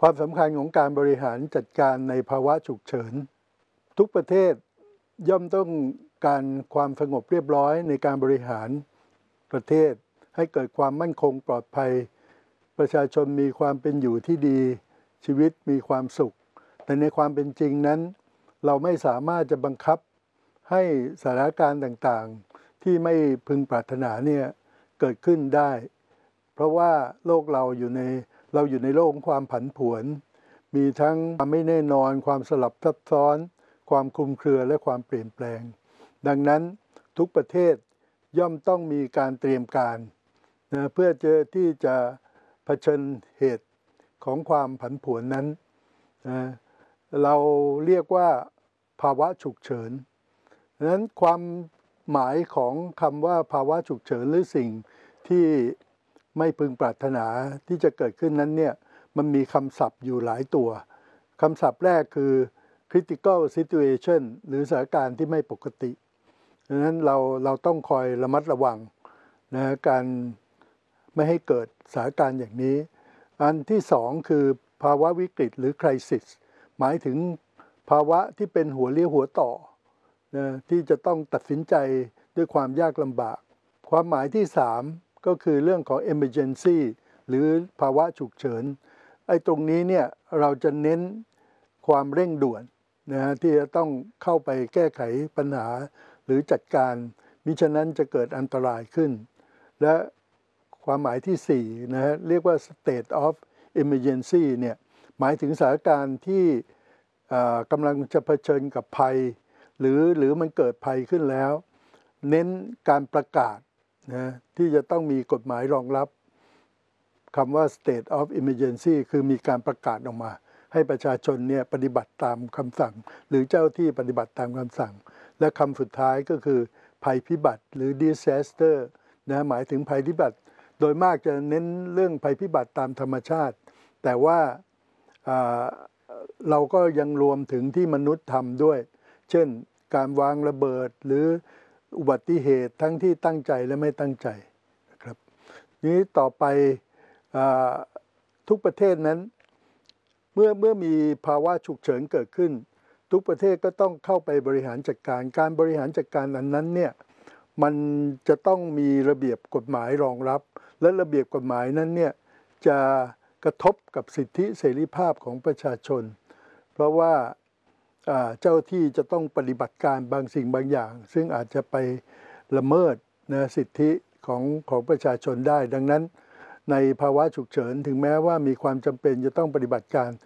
ความสำคัญของการบริหารจัดการในภาวะฉุกเฉินทุกประเทศย่อมต้องการความสงบเรียบร้อยในการบริหารประเทศให้เกิดความมั่นคงปลอดภัยประชาชนมีความเป็นอยู่ที่ดีชีวิตมีความสุขแต่ในความเป็นจริงนั้นเราไม่สามารถจะบังคับให้สถานการณ์ต่างๆที่ไม่พึงปรารถนาเนี่ยเกิดขึ้นได้เพราะว่าโลกเราอยู่ในโลกของความผันผวนมีทั้งความไม่แน่นอนความสลับซับซ้อนความคลุมเครือและความเปลี่ยนแปลงดังนั้นทุกประเทศย่อมต้องมีการเตรียมการนะเพื่อที่จะเผชิญเหตุของความผันผวนนั้นนะเราเรียกว่าภาวะฉุกเฉินดังนั้นความหมายของคำว่าภาวะฉุกเฉินหรือสิ่งที่ไม่พึงปรารถนาที่จะเกิดขึ้นนั้นเนี่ยมันมีคำศัพท์อยู่หลายตัวคำศัพท์แรกคือ critical situation หรือสถานการณ์ที่ไม่ปกติดังนั้นเราต้องคอยระมัดระวังนะการไม่ให้เกิดสถานการณ์อย่างนี้อันที่สองคือภาวะวิกฤตหรือ crisis หมายถึงภาวะที่เป็นหัวเลี้ยวหัวต่อนะที่จะต้องตัดสินใจด้วยความยากลำบากความหมายที่สามก็คือเรื่องของ emergency หรือภาวะฉุกเฉินไอ้ตรงนี้เนี่ยเราจะเน้นความเร่งด่วนนะที่จะต้องเข้าไปแก้ไขปัญหาหรือจัดการมิฉะนั้นจะเกิดอันตรายขึ้นและความหมายที่สี่นะฮะเรียกว่า state of emergency เนี่ยหมายถึงสถานการณ์ที่กำลังจะเผชิญกับภัยหรือมันเกิดภัยขึ้นแล้วเน้นการประกาศนะที่จะต้องมีกฎหมายรองรับคำว่า state of emergency คือมีการประกาศออกมาให้ประชาชนเนี่ยปฏิบัติตามคำสั่งหรือเจ้าที่ปฏิบัติตามคำสั่งและคำสุดท้ายก็คือภัยพิบัติหรือ disaster นะหมายถึงภัยพิบัติโดยมากจะเน้นเรื่องภัยพิบัติตามธรรมชาติแต่ว่าเราก็ยังรวมถึงที่มนุษย์ทำด้วยเช่นการวางระเบิดหรืออุบัติเหตุทั้งที่ตั้งใจและไม่ตั้งใจนะครับนี้ต่อไปทุกประเทศนั้นเมื่อมีภาวะฉุกเฉินเกิดขึ้นทุกประเทศก็ต้องเข้าไปบริหารจัดการบริหารจัดการอันนั้นเนี่ยมันจะต้องมีระเบียบกฎหมายรองรับและระเบียบกฎหมายนั้นเนี่ยจะกระทบกับสิทธิเสรีภาพของประชาชนเพราะว่าเจ้าที่จะต้องปฏิบัติการบางสิ่งบางอย่างซึ่งอาจจะไปละเมิดนะสิทธิของประชาชนได้ดังนั้นในภาวะฉุกเฉินถึงแม้ว่ามีความจำเป็นจะต้องปฏิบัติการ